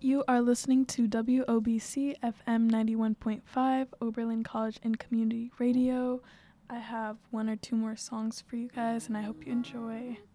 You are listening to WOBC FM 91.5, Oberlin College and Community Radio. I have one or two more songs for you guys, and I hope you enjoy.